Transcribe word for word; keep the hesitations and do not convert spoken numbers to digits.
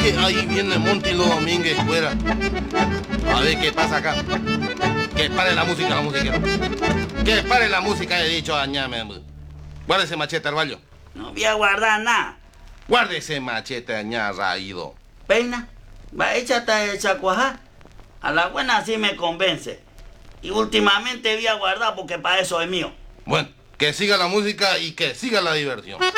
que ahí viene Montilo Domínguez fuera. A ver qué pasa acá. Que pare la música, la música. Que pare la música, he dicho, añame. Guarda ese machete, Arballo. No voy a guardar nada. Guarda ese machete, añá, raído. Peina, va, échate el chacuajá. A la buena sí me convence. Y últimamente voy a guardar porque para eso es mío. Bueno, que siga la música y que siga la diversión.